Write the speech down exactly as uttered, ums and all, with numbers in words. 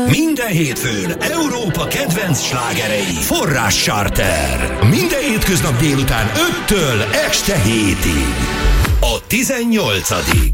Minden hétfőn Európa kedvenc slágerei Forrás Charter. Minden hétköznap délután öttől este hétig. A tizennyolcadik